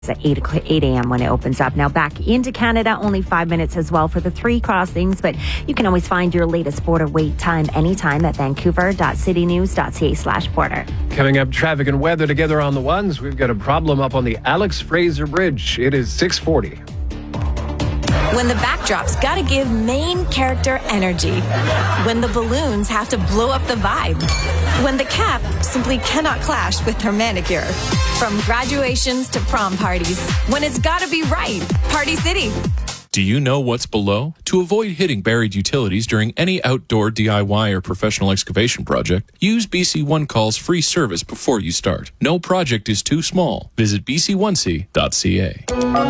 at 8 a.m. when it opens up. Now back into Canada, only 5 minutes as well for the 3 crossings, but you can always find your latest border wait time anytime at vancouver.citynews.ca/border. Coming up, traffic and weather together on the ones. We've got a problem up on the Alex Fraser Bridge. It is 6:40. When the backdrop's gotta give main character energy. When the balloons have to blow up the vibe. When the cap simply cannot clash with her manicure. From graduations to prom parties. When it's gotta be right. Party City. Do you know what's below? To avoid hitting buried utilities during any outdoor DIY or professional excavation project, use BC One Call's free service before you start. No project is too small. Visit bc1c.ca.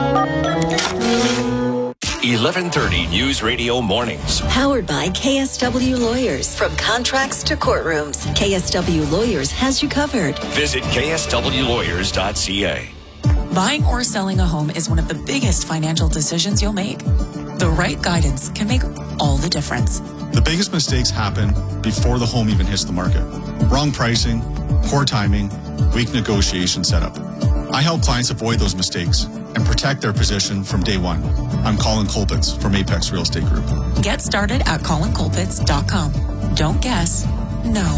1130 News Radio Mornings. Powered by KSW Lawyers. From contracts to courtrooms, KSW Lawyers has you covered. Visit kswlawyers.ca. Buying or selling a home is one of the biggest financial decisions you'll make. The right guidance can make all the difference. The biggest mistakes happen before the home even hits the market. Wrong pricing, poor timing, weak negotiation setup. I help clients avoid those mistakes and protect their position from day one. I'm Colin Colpitts from Apex Real Estate Group. Get started at colincolpitts.com. Don't guess, know.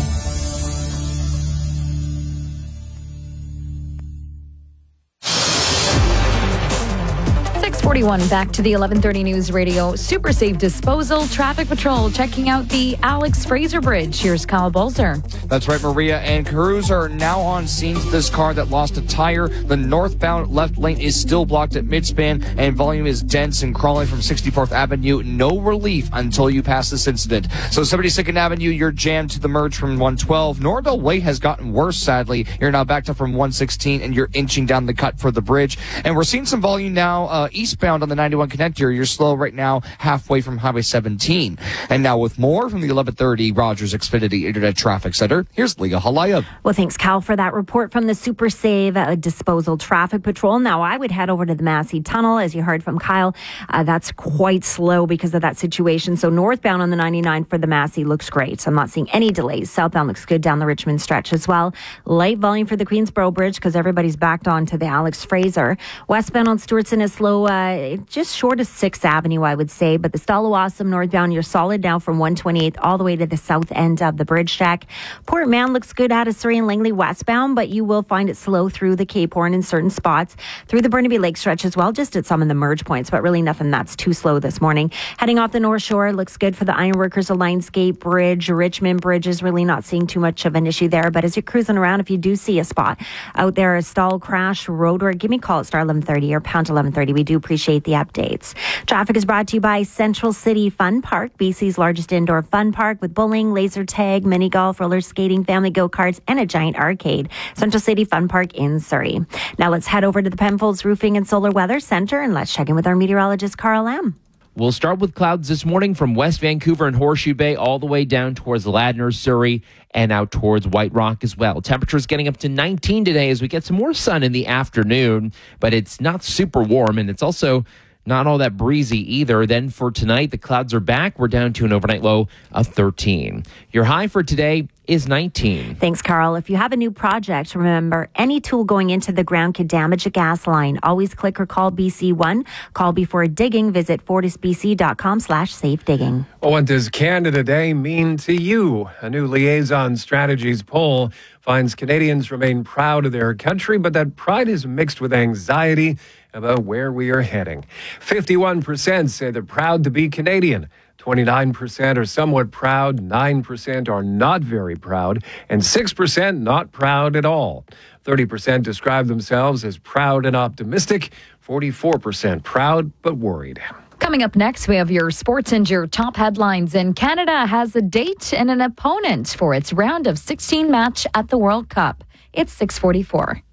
6:41, back to the 1130 News Radio. Super Safe Disposal Traffic Patrol checking out the Alex Fraser Bridge. Here's Kyle Bolzer. That's right, Maria. And crews are now on scene to this car that lost a tire. The northbound left lane is still blocked at midspan, and volume is dense and crawling from 64th Avenue. No relief until you pass this incident. So 72nd Avenue, you're jammed to the merge from 112. Norville Way has gotten worse, sadly. You're now backed up from 116, and you're inching down the cut for the bridge. And we're seeing some volume now eastbound on the 91 connector. You're slow right now halfway from Highway 17. And now with more from the 1130 Rogers Xfinity Internet Traffic Center, here's Leah Halayab. Well, thanks, Cal, for that report from the Super Save Disposal Traffic Patrol. Now, I would head over to the Massey Tunnel, as you heard from Kyle. That's quite slow because of that situation. So northbound on the 99 for the Massey looks great. I'm not seeing any delays. Southbound looks good down the Richmond stretch as well. Light volume for the Queensboro Bridge because everybody's backed on to the Alex Fraser. Westbound on Stewartson is slow, just short of 6th Avenue, I would say. But the Stallawasam northbound, you're solid now from 128th all the way to the south end of the bridge deck. Port Mann looks good out of Surrey and Langley westbound, but you will find it slow through the Cape Horn in certain spots. Through the Burnaby Lake stretch as well, just at some of the merge points, but really nothing that's too slow this morning. Heading off the North Shore, looks good for the Ironworkers Alliance Gate Bridge. Richmond Bridge is really not seeing too much of an issue there, but as you're cruising around, if you do see a spot out there, a stall, crash, roadwork, give me a call at star 1130 or pound 1130. We do appreciate the updates. Traffic is brought to you by Central City Fun Park, BC's largest indoor fun park with bowling, laser tag, mini golf, roller skating, family go-karts, and a giant arcade. Central City Fun Park in Surrey. Now let's head over to the Penfolds Roofing and Solar Weather Center and let's check in with our meteorologist, Carl Lamb. We'll start with clouds this morning from West Vancouver and Horseshoe Bay all the way down towards Ladner, Surrey, and out towards White Rock as well. Temperatures getting up to 19 today as we get some more sun in the afternoon, but it's not super warm, and it's also not all that breezy either. Then for tonight, the clouds are back. We're down to an overnight low of 13. Your high for today is 19. Thanks, Carl. If you have a new project, remember, any tool going into the ground could damage a gas line. Always click or call BC1. Call before digging. Visit fortisbc.com/safe digging. Well, what does Canada Day mean to you? A new Liaison Strategies poll finds Canadians remain proud of their country, but that pride is mixed with anxiety about where we are heading. 51% say they're proud to be Canadian. 29% are somewhat proud, 9% are not very proud, and 6% not proud at all. 30% describe themselves as proud and optimistic, 44% proud but worried. Coming up next, we have your sports and your top headlines. And Canada has a date and an opponent for its round of 16 match at the World Cup. It's 6:44.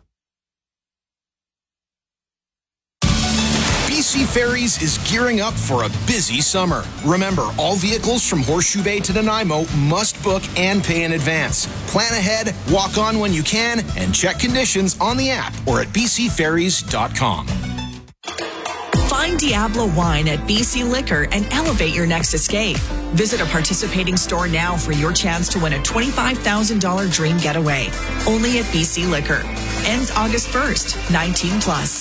BC Ferries is gearing up for a busy summer. Remember, all vehicles from Horseshoe Bay to Nanaimo must book and pay in advance. Plan ahead, walk on when you can, and check conditions on the app or at bcferries.com. Find Diablo Wine at BC Liquor and elevate your next escape. Visit a participating store now for your chance to win a $25,000 dream getaway. Only at BC Liquor. Ends August 1st, 19+.